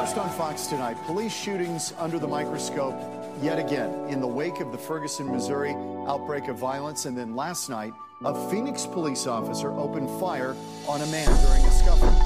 First on Fox tonight, police shootings under the microscope yet again in the wake of the Ferguson, Missouri outbreak of violence. And then last night, a Phoenix police officer opened fire on a man during a scuffle.